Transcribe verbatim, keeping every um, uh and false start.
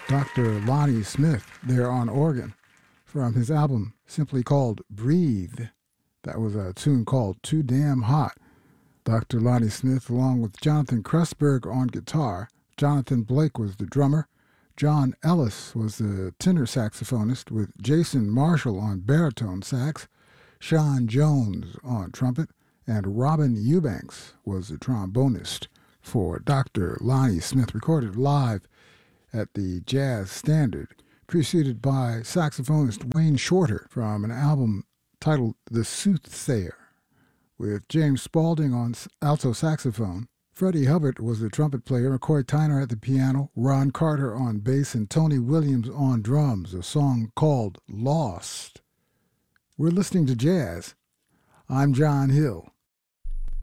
Doctor Lonnie Smith there on organ from his album simply called Breathe. That was a tune called Too Damn Hot. Doctor Lonnie Smith along with Jonathan Kressberg on guitar. Jonathan Blake was the drummer. John Ellis was the tenor saxophonist with Jason Marshall on baritone sax. Sean Jones on trumpet. And Robin Eubanks was the trombonist for Doctor Lonnie Smith, recorded live at the Jazz Standard, preceded by saxophonist Wayne Shorter from an album titled The Soothsayer, with James Spaulding on alto saxophone. Freddie Hubbard was the trumpet player, McCoy Tyner at the piano, Ron Carter on bass, and Tony Williams on drums, a song called Lost. We're listening to jazz. I'm John Hill.